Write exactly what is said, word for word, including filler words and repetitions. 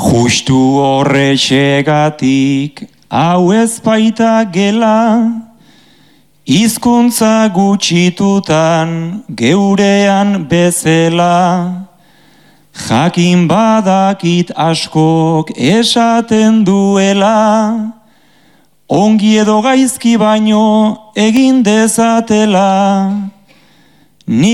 Justu horrexegatik hau ez baita gela, hizkuntza gutxitutan geurean bezela. Jakin badakit askok esaten duela, ongi edo gaizki baino egin dezatela. Ni